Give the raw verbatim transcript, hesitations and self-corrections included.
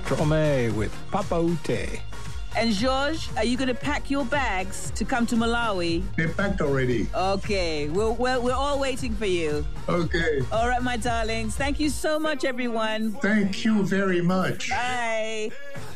Stromae with Papa Ute. And George, are you going to pack your bags to come to Malawi? They packed already. Okay, we're, we're, we're all waiting for you. Okay. All right, my darlings. Thank you so much, everyone. Thank you very much. Bye.